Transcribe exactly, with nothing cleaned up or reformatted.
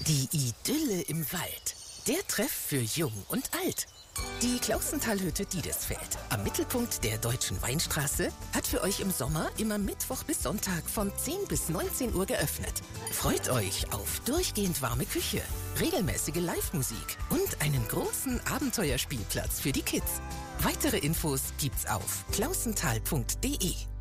Die Idylle im Wald. Der Treff für Jung und Alt. Die Klausentalhütte Diedesfeld, am Mittelpunkt der Deutschen Weinstraße, hat für euch im Sommer immer Mittwoch bis Sonntag von zehn bis neunzehn Uhr geöffnet. Freut euch auf durchgehend warme Küche, regelmäßige Live-Musik und einen großen Abenteuerspielplatz für die Kids. Weitere Infos gibt's auf klausenthal punkt de.